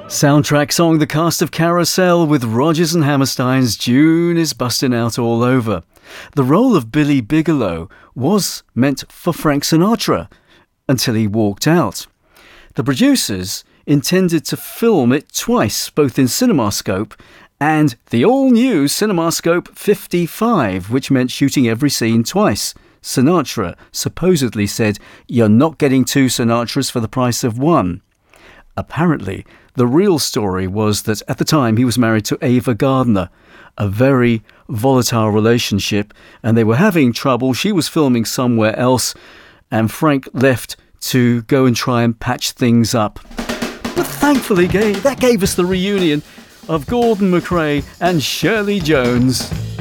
Soundtrack song The Cast of Carousel with Rodgers and Hammerstein's June is busting out all over. The role of Billy Bigelow was meant for Frank Sinatra until he walked out. The producers intended to film it twice, both in CinemaScope and the all-new CinemaScope 55, which meant shooting every scene twice. Sinatra supposedly said, "You're not getting two Sinatras for the price of one." Apparently, the real story was that at the time he was married to Ava Gardner, a very volatile relationship, and they were having trouble. She was filming somewhere else, and Frank left to go and try and patch things up. But thankfully, that gave us the reunion of Gordon MacRae and Shirley Jones.